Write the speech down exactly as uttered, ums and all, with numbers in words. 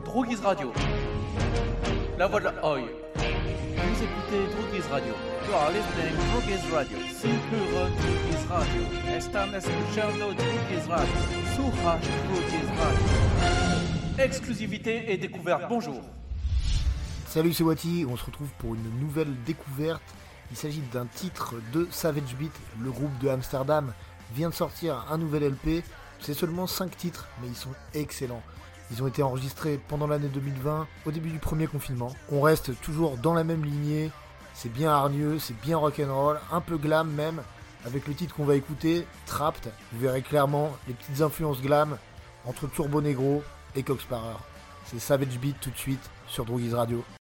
Droguise Radio. La voix de la Oi. Vous écoutez Droguise Radio. You are listening Droguise Radio. Sin puro Droguise Radio. Están escuchando Droguise Radio. Surra Droguise Radio. Exclusivité et découverte. Bonjour. Salut, c'est Wati. On se retrouve pour une nouvelle découverte. Il s'agit d'un titre de Savage Beat. Le groupe de Amsterdam vient de sortir un nouvel L P. C'est seulement cinq titres, mais ils sont excellents. Ils ont été enregistrés pendant l'année deux mille vingt, au début du premier confinement. On reste toujours dans la même lignée. C'est bien hargneux, c'est bien rock'n'roll, un peu glam même. Avec le titre qu'on va écouter, Trapped, vous verrez clairement les petites influences glam entre Turbo Negro et Cock Sparrer. C'est Savage Beat tout de suite sur Droguise Radio.